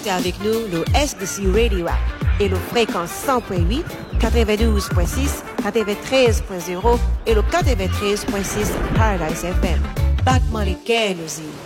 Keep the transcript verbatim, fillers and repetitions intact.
connecter avec nous le S D C Radio App et le fréquence cent point huit, quatre-vingt-douze point six, quatre-vingt-treize point zéro et le quatre-vingt-treize point six Paradise F M. Battement les musique.